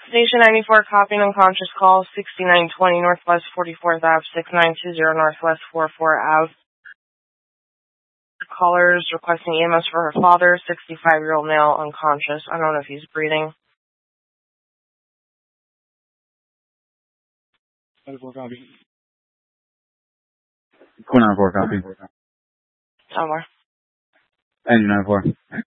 Station 94, copying unconscious call, 6920 Northwest 44th Ave, 6920 Northwest 44 Ave. The caller is requesting EMS for her father, 65-year-old male, unconscious. I don't know if he's breathing. 94 copy. 494 copy. Somewhere. 94.